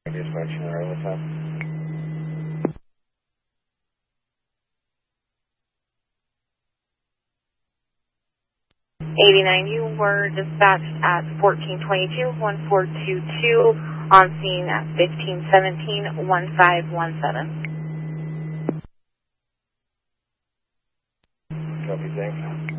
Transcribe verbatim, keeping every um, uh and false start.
Dispatch, all right, what's up? eighty-nine, you were dispatched at fourteen twenty-two, one four two two, on scene at fifteen seventeen, fifteen seventeen. Copy, thanks.